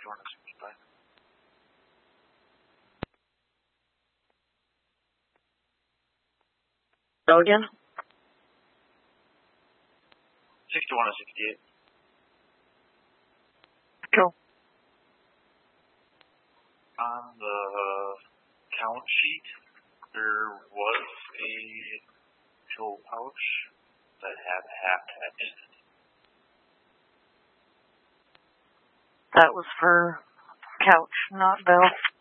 6165. Go again? 61 and 68. Cool. On the count sheet, there was a pill pouch that had half in it. That was for couch, not Bell.